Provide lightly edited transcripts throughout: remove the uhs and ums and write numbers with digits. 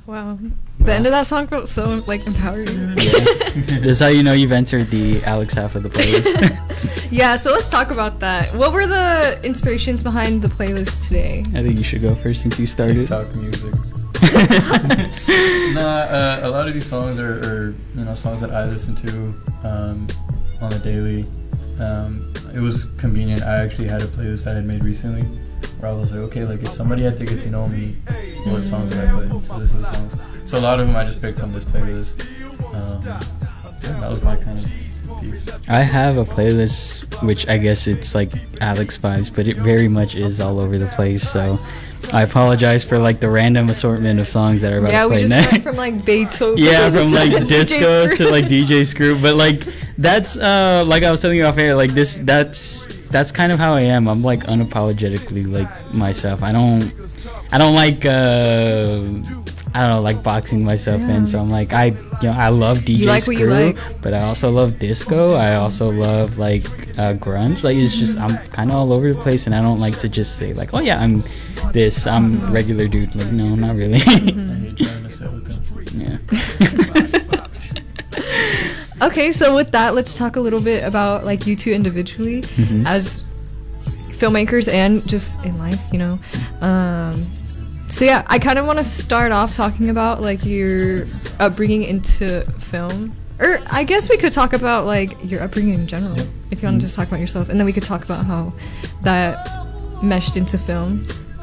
Wow. The end of that song felt so, like, empowering. Yeah. That's how you know you've entered the Alex half of the playlist. Yeah, so let's talk about that. What were the inspirations behind the playlist today? I think you should go first since you started. TikTok music. Nah, a lot of these songs are songs that I listen to on a daily. It was convenient. I actually had a playlist I had made recently where I was like, okay, like if somebody had to get to know me, what songs would I play? So this is the songs. So a lot of them I just picked from this playlist. That was my kind of piece. I have a playlist which I guess it's like Alex vibes, but it very much is all over the place. So I apologize for like the random assortment of songs that are about to play next. Yeah, we just went from like Beethoven. Yeah, from like disco to like DJ Screw. But like that's like I was telling you off air, like that's kind of how I am. I'm like unapologetically like myself. I don't like I don't know, like boxing myself in. So I'm like I love DJ like Screw, what you like. but I also love disco. I also love like grunge. Like it's just I'm kind of all over the place, and I don't like to just say like, oh yeah, I'm this. I'm regular dude. Like no, not really. Yeah. Okay, so with that, let's talk a little bit about like you two individually as filmmakers and just in life, So yeah, I kind of want to start off talking about like your upbringing into film. Or I guess we could talk about like your upbringing in general, if you want to just talk about yourself, and then we could talk about how that meshed into film.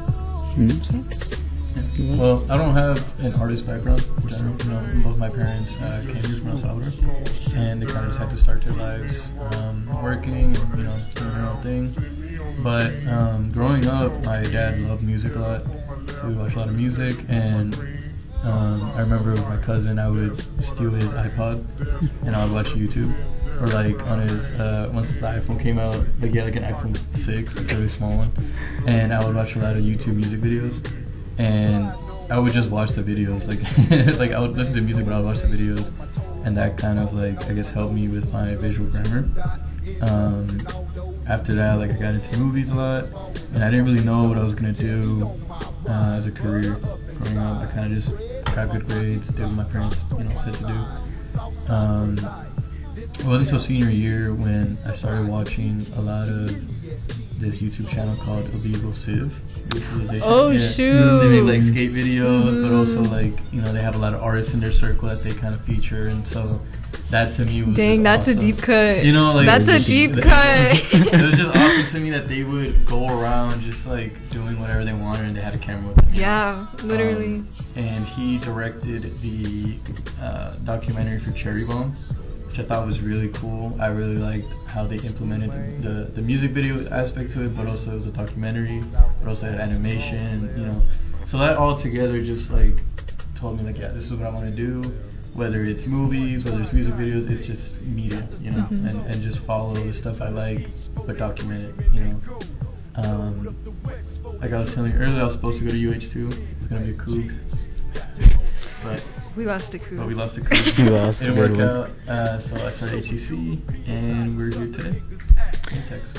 Well, I don't have an artist background in general. Both my parents came here from El Salvador, and they kind of just had to start their lives working and doing their own thing. But growing up, my dad loved music a lot, so we watched a lot of music. And I remember with my cousin, I would steal his iPod and I would watch YouTube. Or like on his once the iPhone came out, like he had like an iPhone 6, like a really small one, and I would watch a lot of YouTube music videos. And I would just watch the videos, like I would listen to music, but I would watch the videos, and that kind of like I guess helped me with my visual grammar. After that, like I got into movies a lot, and I didn't really know what I was gonna do as a career growing up. I kind of just got good grades, did what my parents said to do. It wasn't until senior year when I started watching a lot of this YouTube channel called Illegal Civ. Oh shoot! They make like skate videos, but also like they have a lot of artists in their circle that they kind of feature, and so that to me was that's awesome. A deep cut. Like that's a deep cut. It was just awesome to me that they would go around just like doing whatever they wanted, and they had a camera with them. Yeah, literally. And he directed the documentary for Cherry Bomb, which I thought was really cool. I really liked how they implemented the music video aspect to it, but also it was a documentary, but also had animation, So that all together just like told me like, yeah, this is what I want to do. Whether it's movies, whether it's music videos, it's just media, and just follow the stuff I like, but document it, Like I was telling you earlier, I was supposed to go to UH2. It was gonna be a coup, but we lost a coup. But we lost a coup. We lost it worked out. So I started HCC, and we're here today in Texas.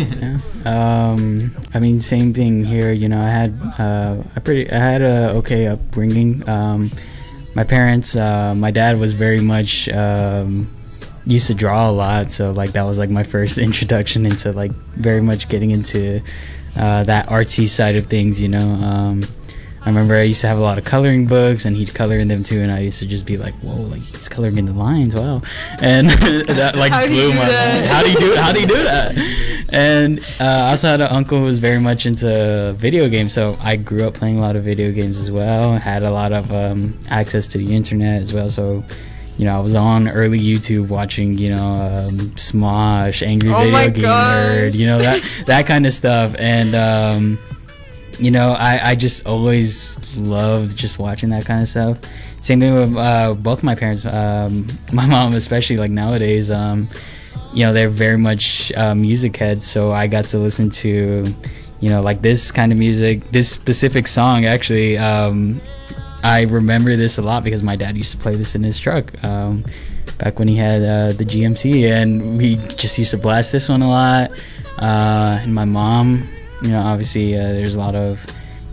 I mean, same thing here. I had a okay upbringing. My parents, my dad was very much used to draw a lot, so like that was like my first introduction into like very much getting into that artsy side of things. I remember I used to have a lot of coloring books, and he'd color in them too, and I used to just be like, whoa, like he's coloring in the lines, wow. And that like blew my mind. How do you do that? And I also had an uncle who was very much into video games, so I grew up playing a lot of video games as well. Had a lot of access to the internet as well, so I was on early YouTube watching, Smosh, Angry Video Gamer, that kind of stuff. And I just always loved just watching that kind of stuff. Same thing with both my parents. My mom especially, like nowadays, they're very much music heads, so I got to listen to, like this kind of music, this specific song actually. I remember this a lot because my dad used to play this in his truck back when he had the GMC, and we just used to blast this one a lot. And my mom, obviously there's a lot of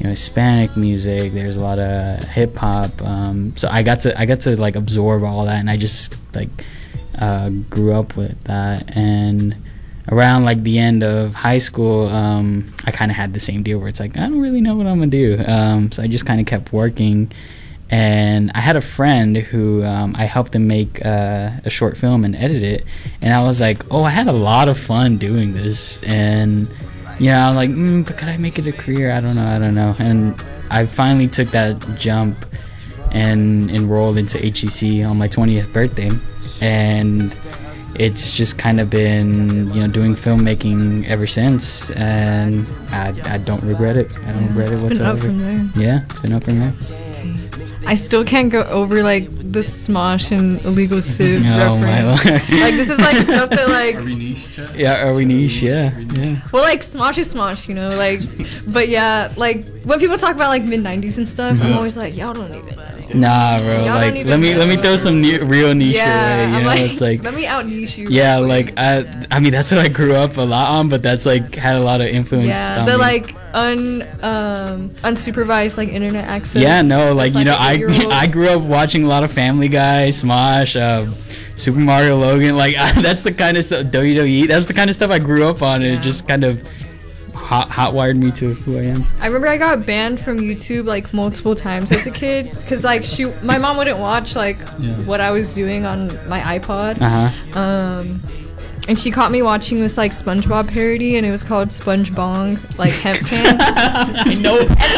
Hispanic music. There's a lot of hip hop. So I got to like absorb all that, and I just like grew up with that. And around like the end of high school, I kind of had the same deal where it's like I don't really know what I'm gonna do. So I just kind of kept working. And I had a friend who I helped him make a short film and edit it. And I was like, oh, I had a lot of fun doing this. And, I'm like, but could I make it a career? I don't know. And I finally took that jump and enrolled into HEC on my 20th birthday. And it's just kind of been, doing filmmaking ever since. And I don't regret it. I don't regret it whatsoever. It's been up from there. Yeah, it's been up from there. I still can't go over like the Smosh and Illegal Civ reference. My Lord. Like this is like stuff that like. Are we niche? Chat? Yeah, are we niche? Yeah. Well, like Smosh is Smosh, like, but yeah, like when people talk about like mid '90s and stuff, I'm always like, y'all don't even know. Nah, bro. Y'all like, let me throw some real niche away. I'm like, it's like let me out niche you. Yeah, like I mean that's what I grew up a lot on, but that's like had a lot of influence. Yeah, the like unsupervised like internet access. Yeah, no, like I grew up watching a lot of Family Guy, Smosh, Super Mario Logan. Like that's the kind of stuff. WWE. That's the kind of stuff I grew up on, and it just kind of hot wired me to who I am. I remember I got banned from YouTube like multiple times as a kid because like my mom wouldn't watch like what I was doing on my iPod. And she caught me watching this like SpongeBob parody, and it was called SpongeBong, like hemp can. I know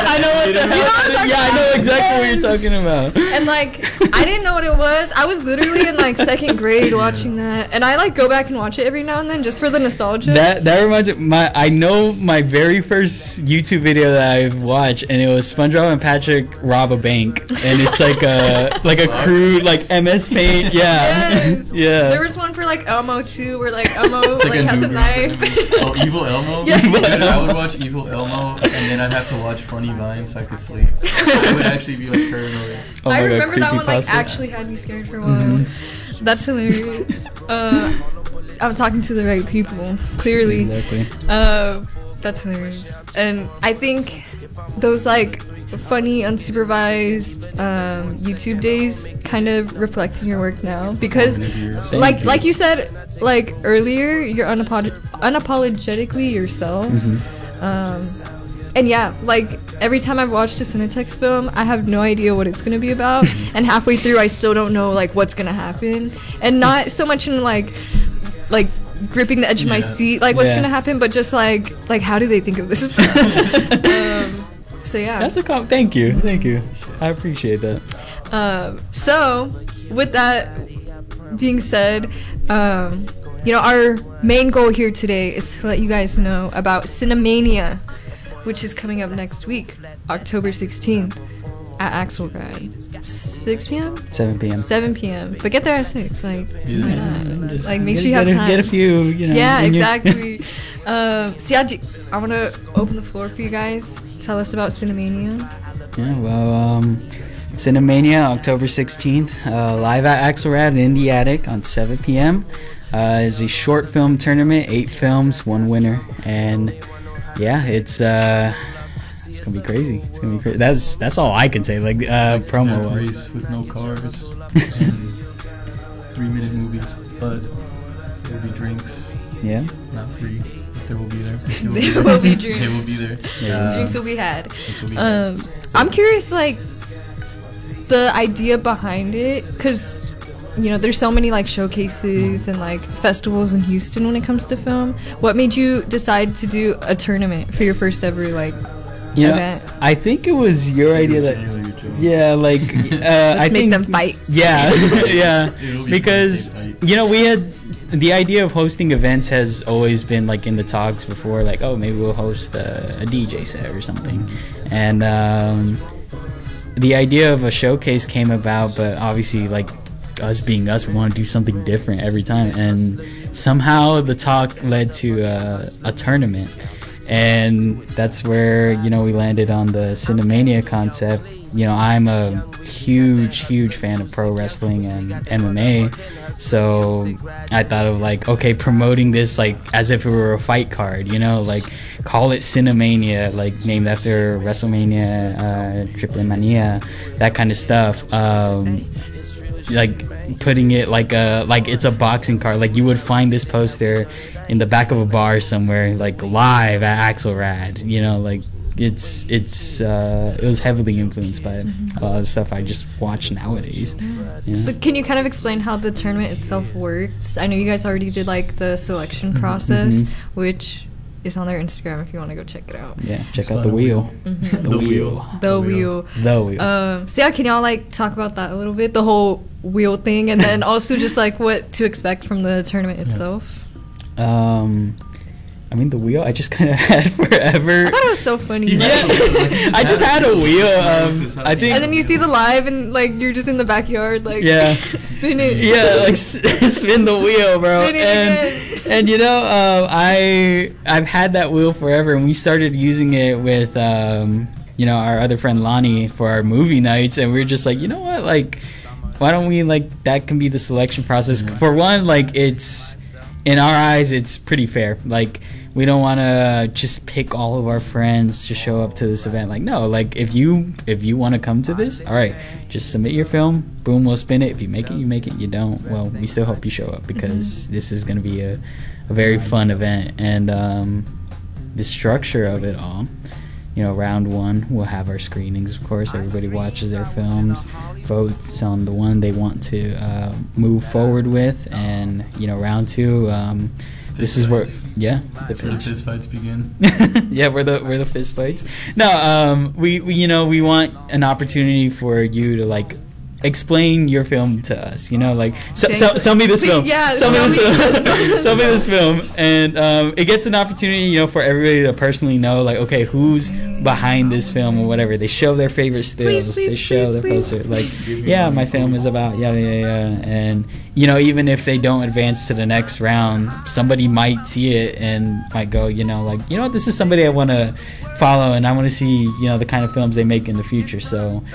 I know exactly what you're talking about. And like I didn't know what it was. I was literally in like second grade watching that, and I like go back and watch it every now and then just for the nostalgia. That reminds me. I know my very first YouTube video that I've watched, and it was SpongeBob and Patrick rob a bank, and it's like a crude like MS Paint. Yes. Yeah. There was one for like Elmo too, where like Elmo like has a knife. Oh, Evil Elmo? Yeah. Dude, I would watch Evil Elmo, and then I'd have to watch Funny Vine so I could sleep. I would actually be like paranoid. I remember that one like actually had me scared for a while. That's hilarious. I'm talking to the right people, clearly. Exactly. That's hilarious. And I think those like funny unsupervised YouTube days kind of reflect in your work now because like you said like earlier, you're unapologetically yourself. And yeah, like every time I've watched a Cinetext film, I have no idea what it's gonna be about, and halfway through I still don't know like what's gonna happen, and not so much in like gripping the edge of my seat like what's gonna happen, but just like how do they think of this? So yeah, that's thank you I appreciate that. So with that being said, our main goal here today is to let you guys know about Cinemania, which is coming up next week, October 16th at Axelrad. 6 p.m? 7 p.m. 7 p.m. But get there at 6. Like, like make sure you have time. time. Get a few, Yeah, exactly. So yeah, I want to open the floor for you guys. Tell us about Cinemania. Yeah, well, Cinemania, October 16th, live at Axelrad in the Attic on 7 p.m. Is a short film tournament, 8 films, 1 winner, and yeah, it's gonna be crazy. It's gonna be crazy. That's all I can say. Like promo wise. Race with no cars and 3-minute movies, but there'll be drinks. Yeah. Not free. There will be there. There will be drinks. They will be there. Drinks will be had. I'm curious, like the idea behind it, because there's so many like showcases and like festivals in Houston when it comes to film. What made you decide to do a tournament for your first ever like event? I think it was your idea that let's make them fight. Yeah. Because we had the idea of hosting events has always been like in the talks before, like maybe we'll host a DJ set or something, and the idea of a showcase came about, but obviously like us being us, we want to do something different every time, and somehow the talk led to a tournament, and that's where we landed on the Cinemania concept. you know, I'm a huge fan of pro wrestling and MMA, so I thought of like, okay, promoting this like as if it were a fight card, you know, like call it Cinemania, like named after WrestleMania, Triple Mania, that kind of stuff. Like putting it like it's a boxing card, like you would find this poster in the back of a bar somewhere, like live at Axelrad, you know, like it was heavily influenced by a lot of stuff I just watch nowadays. Yeah. So can you kind of explain how the tournament itself works? I know you guys already did like the selection process, which is on their Instagram if you want to go check it out. Yeah, check out the wheel. The wheel. The wheel. So yeah, can y'all like talk about that a little bit, the whole wheel thing, and then also just like what to expect from the tournament itself? I mean, the wheel I just kind of had forever. I thought it was so funny. Yeah, I just had a wheel. I think. And then you see the live, and like you're just in the backyard, like spin it. Yeah, like spin the wheel, bro. Spin it and you know, I've had that wheel forever, and we started using it with you know, our other friend Lonnie for our movie nights, and we were just like, you know what, like, why don't we like that can be the selection process? For one, like it's in our eyes, it's pretty fair. Like, we don't want to just pick all of our friends to show up to this event. Like, no, like if you want to come to this, all right, just submit your film. Boom, we'll spin it. If you make it, you make it. You don't, well, we still hope you show up because this is going to be a very fun event. And the structure of it all, you know, round one, we'll have our screenings, of course. Everybody watches their films, votes on the one they want to move forward with. And, you know, round two, this is where, that's where the fist fights begin. Yeah, where the fist fights. No, we you know, we want an opportunity for you to like explain your film to us, you know, like sell me this film. Yeah, sell me this film, and it gets an opportunity, you know, for everybody to personally know, like, okay, who's behind this film or whatever. They show their favorite stills, they show their poster, like, yeah, my film is about yeah, and you know, even if they don't advance to the next round, somebody might see it and might go, you know, like, you know what, this is somebody I want to follow, and I want to see, you know, the kind of films they make in the future. So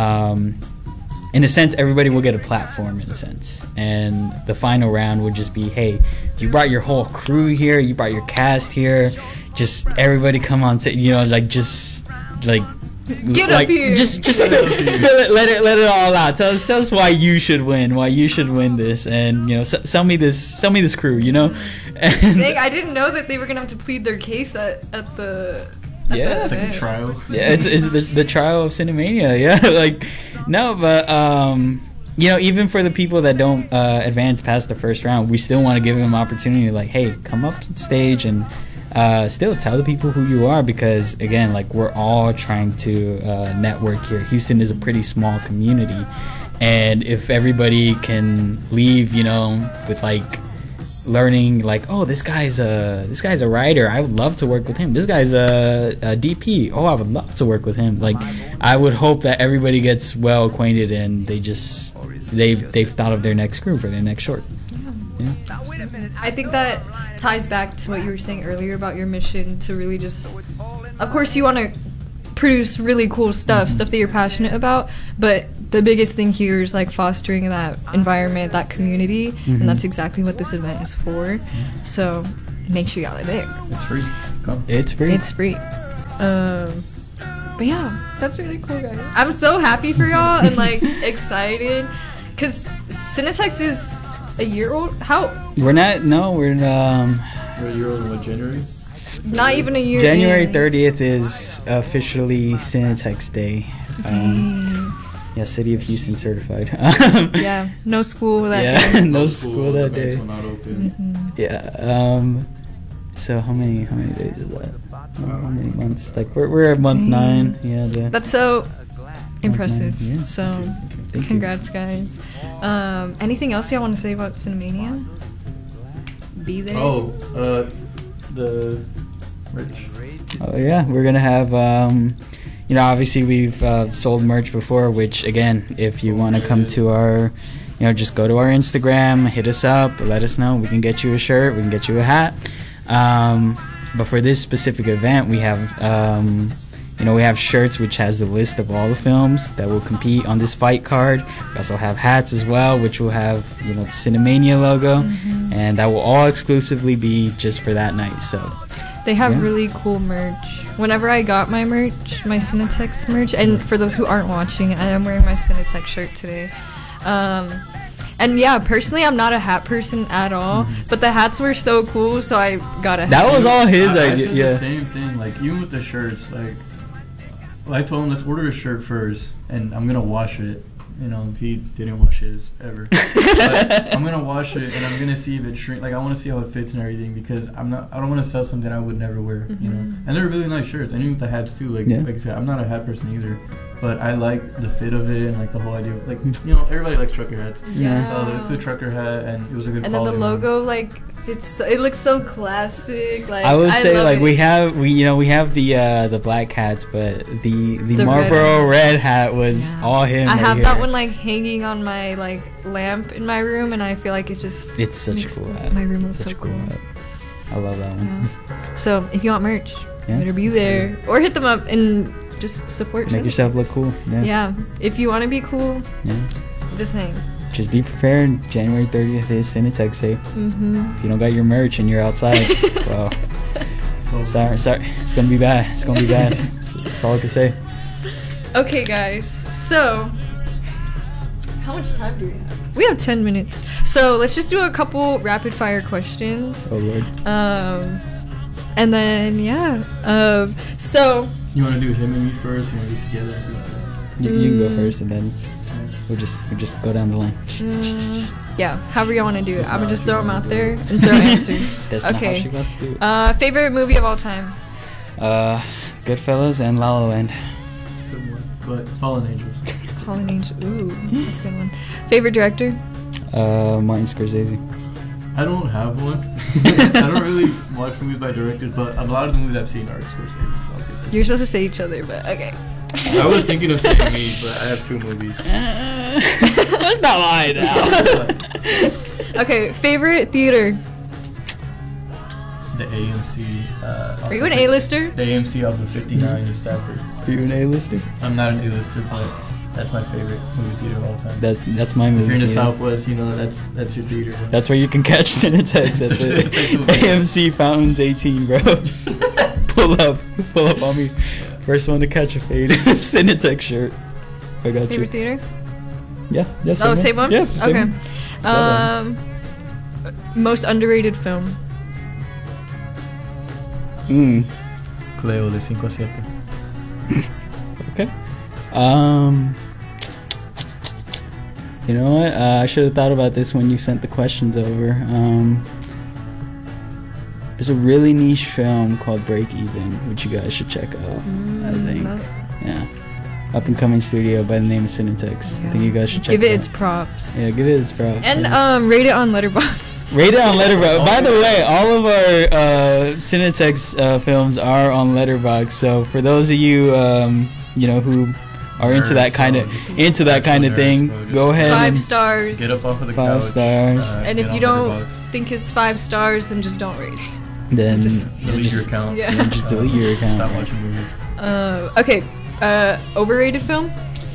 in a sense, everybody will get a platform, in a sense. And the final round would just be, hey, you brought your whole crew here, you brought your cast here, just everybody come on, you know, like, just, like, get like, up here. Just spill it, let it all out. Tell us why you should win this, and, you know, sell me this crew, you know. And dang, I didn't know that they were gonna have to plead their case at the. Yeah, it's like a trial. Yeah, it's the trial of Cinemania. Yeah, like, no, but you know, even for the people that don't advance past the first round, we still want to give them an opportunity to, like, hey, come up to the stage and still tell the people who you are, because again, like, we're all trying to network here. Houston is a pretty small community, and if everybody can leave, you know, with like learning, like, oh, this guy's a writer, I would love to work with him. This guy's a DP, oh, I would love to work with him. Like, I would hope that everybody gets well acquainted and they've thought of their next crew for their next short. Yeah. I think that ties back to what you were saying earlier about your mission to really just, of course you want to produce really cool stuff that you're passionate about, but the biggest thing here is like fostering that environment, that community, and that's exactly what this event is for. So make sure y'all are there. It's free. Come. It's free. It's free. But yeah, that's really cool, guys. I'm so happy for y'all and like excited, because Cinetex is a year old. How? We're not. No, we're We're a year old in what, January? Not even a year. January in. 30th is officially Cinetex Day. Yeah, City of Houston certified. Yeah, no school that yeah, day. no school that day. Will not open. Yeah. So how many days is that? How many months? Like, we're at month 9. Yeah. That's so impressive. Yeah. So Thank congrats, guys. Anything else y'all want to say about Cinemania? Be there. Oh, the merch. Oh yeah, we're gonna have. You know, obviously we've sold merch before, which, again, if you want to come to our, you know, just go to our Instagram, hit us up, let us know. We can get you a shirt, we can get you a hat. But for this specific event, we have, we have shirts which has the list of all the films that will compete on this fight card. We also have hats as well, which will have the Cinemania logo, and that will all exclusively be just for that night. So they have really cool merch. Whenever I got my merch, my Cinetex merch, and for those who aren't watching, I am wearing my Cinetex shirt today. And yeah, personally, I'm not a hat person at all, but the hats were so cool, so I got a hat. that was all his I idea. said Yeah. the same thing. Like even with the shirts, like I told him let's order a shirt first, and I'm gonna wash it. He didn't wash his ever. But I'm gonna wash it, and I'm gonna see if it shrink. Like I want to see how it fits and everything, because I don't want to sell something I would never wear. And they're really nice shirts. And even with the hats too. Like I said, I'm not a hat person either, but I like the fit of it and like the whole idea. Like everybody likes trucker hats. Yeah. So it's the trucker hat, and it was a good. And then the quality one. logo, like, it looks so classic. Like I would say love like it. we have the black hats, but the The Marlboro red hat was all him. I right have here. that one like hanging on my like lamp in my room, and I feel like it's such a makes cool hat. my room looks Such so a cool cool. hat. I love that one. Yeah. So if you want merch, Yeah. better be there or hit them up and just support. Make yourself look cool. Yeah. Yeah, if you want to be cool, Yeah. just saying. Just be prepared. January 30th is Cinetex Day. If you don't got your merch and you're outside, well, sorry, it's gonna be bad. It's gonna be bad. That's all I can say. Okay, guys. So, how much time do we have? We have 10 minutes. So let's just do a couple rapid fire questions. Oh lord. And then so You want to do him and me first? You want to do it together? You can go first, and then we'll just go down the line. yeah, however you want to do it. I'm gonna just throw them out there and throw answers. That's not how Okay. she wants to do it. Favorite movie of all time? Goodfellas and La La Land. Good one. But Fallen Angels. Fallen Angel. Ooh, that's a good one. Favorite director? Martin Scorsese. I don't have one. I don't really watch movies by directors, but a lot of the movies I've seen are Scorsese. So I'll say Scorsese. You're supposed to say each other, but okay. I was thinking of saying me, but I have two movies. Let's not lie now. Okay, favorite theater? The AMC. Are you an A-lister? The AMC off of 59 in Stafford. Are you an A-lister? I'm not an A-lister, but that's my favorite movie theater of all time. That's my movie. If you're in the theater. Southwest, that's your theater. That's where you can catch Cinetex at the AMC Fountains 18, bro. pull up on me. First one to catch a fade. Cinetex shirt. I got Favorite you. theater? Yeah. Oh, same one? Yeah. Same Okay. one. Most underrated film? Cleo de 5 a 7. Okay. You know what? I should have thought about this when you sent the questions over. There's a really niche film called Break Even, which you guys should check out. I think. Yeah. Up and coming studio by the name of Cinetex. I think you guys should check Give it out. its props. Yeah, give it its props. And yeah. rate it on Letterboxd. Rate it on Letterboxd. By the way, all of our Cinetex films are on Letterboxd. So for those of you, who are into that kind of thing, go ahead 5 and stars. Get up off of the 5 couch. stars. And get if on you don't Letterboxd. think it's 5 stars, then just don't rate it. Then Delete your account. Yeah. just delete your account. Stop watching movies. Okay. Overrated film?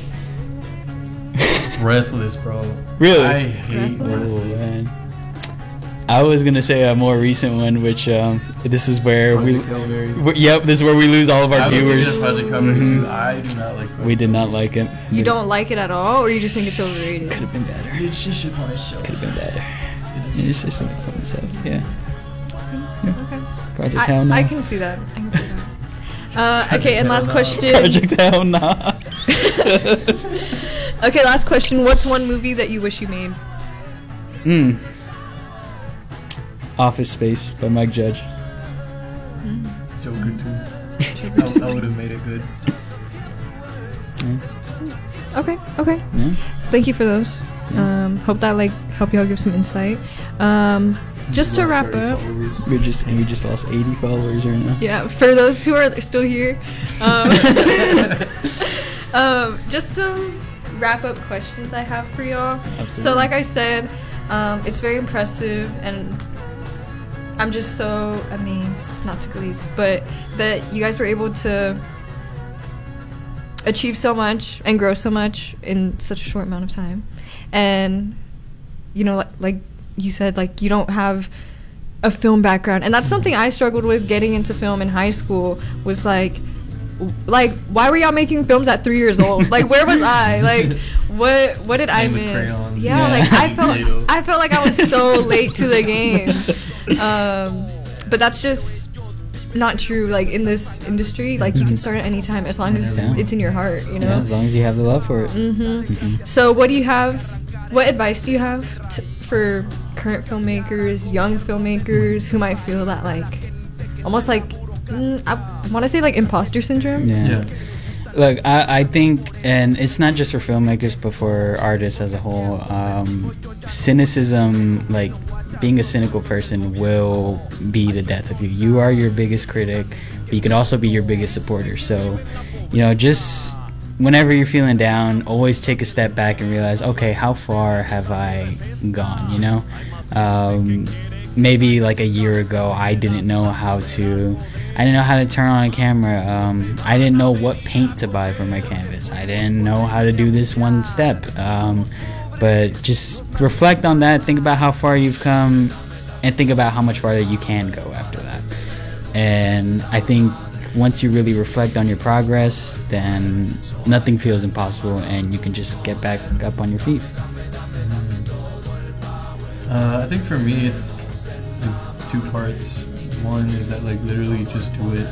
Breathless, bro. Really? I hate Breathless? Oh, Breathless. man. I was gonna say a more recent one, which this is where Project Hail Mary. this is where we lose all of our I was viewers. thinking of Project Hail Mary too. I do not like We did not like it. You don't like it at all, or you just think it's overrated? Could have been better. It's just shit on a show. Could have been better. It's just some fun stuff. Yeah. Okay. Project Hell No. I can see that. Okay, and last question. Project Hell No. Okay, last question. What's one movie that you wish you made? Office Space by Mike Judge. Joker too. I would have made it good. Okay. Yeah. Thank you for those. Hope that help y'all give some insight. Just to wrap up, We just lost 80 followers right now. yeah, for those who are still here, just some wrap up questions I have for y'all. Absolutely. So like I said, it's very impressive, and I'm just so amazed, not to glaze, but that you guys were able to achieve so much and grow so much in such a short amount of time. And, you know, like you said, like, you don't have a film background. And that's something I struggled with getting into film in high school, was like, why were y'all making films at 3 years old? Like, where was I? Like, what did I miss? Yeah, like, I felt like I was so late to the game. But that's just not true. Like, in this industry, like, you can start at any time as long as it's in your heart, you know? Yeah, as long as you have the love for it. So what advice do you have for current filmmakers, young filmmakers who might feel that, like, almost like, I want to say, like, imposter syndrome? Yeah. Look, I think, and it's not just for filmmakers, but for artists as a whole, cynicism, like, being a cynical person will be the death of you. You are your biggest critic, but you can also be your biggest supporter. So, you know, just whenever you're feeling down, always take a step back and realize, okay, how far have I gone, you know? Maybe like a year ago, I didn't know how to turn on a camera. I didn't know what paint to buy for my canvas. I didn't know how to do this one step. But just reflect on that, think about how far you've come, and think about how much farther you can go after that. And I think once you really reflect on your progress, then nothing feels impossible, and you can just get back up on your feet. I think for me, it's like 2 parts. One is that, like, literally just do it.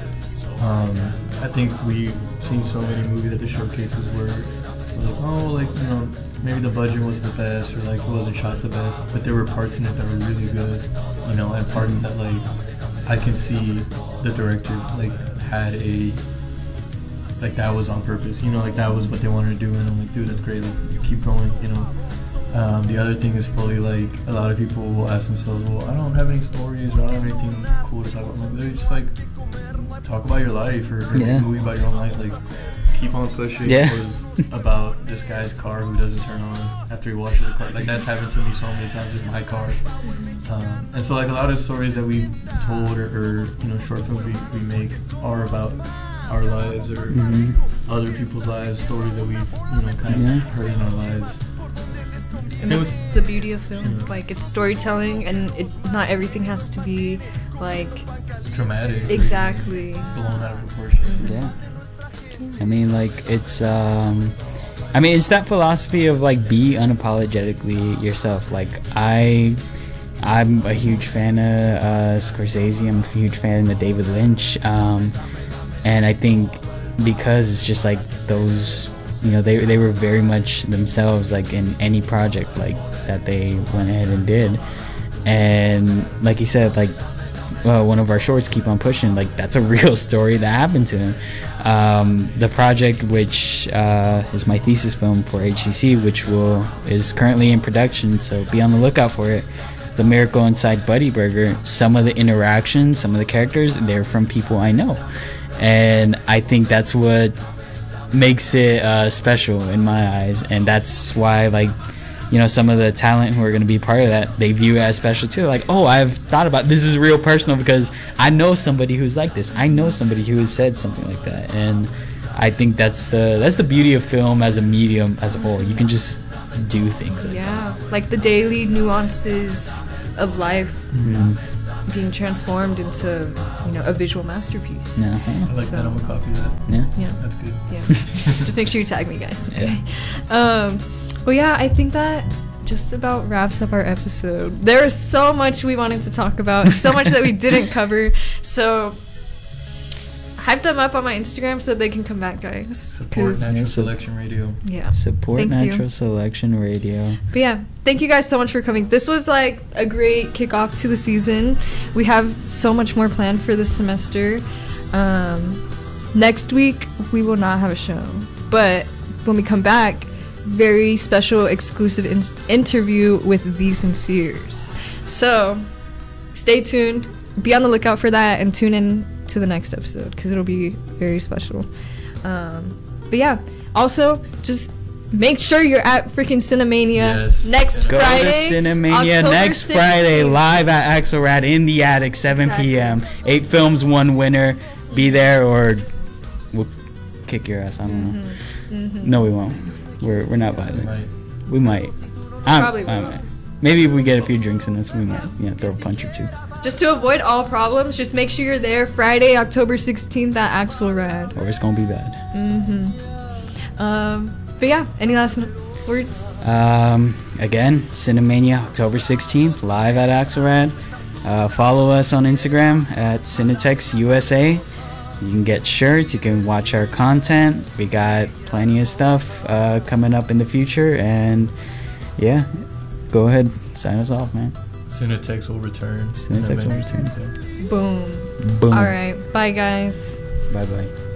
I think we've seen so many movies at the showcases where we're like, oh, like, you know, maybe the budget was the best, or like it wasn't shot the best, but there were parts in it that were really good, you know, and parts that, like, I can see the director, like, had like, that was on purpose, you know, like, that was what they wanted to do, and I'm like, dude, that's great, like, keep going, you know. The other thing is fully, like, a lot of people will ask themselves, well, I don't have any stories, or I don't have anything cool to talk about. Like, they're just like, talk about your life, or make a movie about your own life, like, Keep on Pushing was about this guy's car who doesn't turn on after he washes the car. Like, that's happened to me so many times in my car. And so, like, a lot of stories that we've told, or you know, short films we make are about our lives, or other people's lives, stories that we've, you know, kind of heard in our lives. And that's the beauty of film. Like, it's storytelling, and not everything has to be, like, dramatic. Exactly. Blown out of proportion. Yeah. I mean, like, it's that philosophy of, like, be unapologetically yourself. Like, I'm a huge fan of Scorsese. I'm a huge fan of David Lynch. And I think because it's just, like, those, you know, they were very much themselves, like, in any project, like, that they went ahead and did. And like you said, like, one of our shorts, Keep on Pushing, like, that's a real story that happened to him. The project, which is my thesis film for HCC, which is currently in production, so be on the lookout for it. The Miracle Inside Buddy Burger, some of the interactions, some of the characters, they're from people I know. And I think that's what makes it special in my eyes, and that's why, like, you know, some of the talent who are going to be part of that, they view it as special too. Like, oh, I've thought about this, is real personal because I know somebody who's like this. I know somebody who has said something like that, and I think that's the beauty of film as a medium as a whole. You can just do things like that. Like the daily nuances of life being transformed into, you know, a visual masterpiece. I like that. I'm gonna copy that. Yeah, that's good. Yeah. Just make sure you tag me, guys. Okay. Well, yeah, I think that just about wraps up our episode. There is so much we wanted to talk about, so much that we didn't cover. So hype them up on my Instagram so they can come back, guys. Support Natural Selection Radio. Yeah. Support Natural Selection Radio. But yeah, thank you guys so much for coming. This was like a great kickoff to the season. We have so much more planned for this semester. Next week, we will not have a show. But when we come back, very special exclusive interview with The Sinceres. So stay tuned, be on the lookout for that, and tune in to the next episode because it'll be very special. But yeah, also just make sure you're at freaking Cinemania next Friday. Go to Cinemania next Friday, live at Axelrad in the Attic, 7 p.m. 8 films, 1 winner. Be there, or kick your ass. I don't know. No, we won't. We're not violent. Right. We might. Probably I will. might. Maybe if we get a few drinks in us, we might, throw a punch or two. Just to avoid all problems, just make sure you're there Friday, October 16th at Axelrad. Or it's gonna be bad. But yeah, any last words? Again, Cinemania, October 16th, live at Axelrad. Follow us on Instagram at Cinetex USA. You can get shirts, you can watch our content. We got plenty of stuff coming up in the future, and yeah, go ahead, sign us off, man. Cinetex will return. Cinetex will return. Boom. Boom. All right. Bye, guys. Bye bye.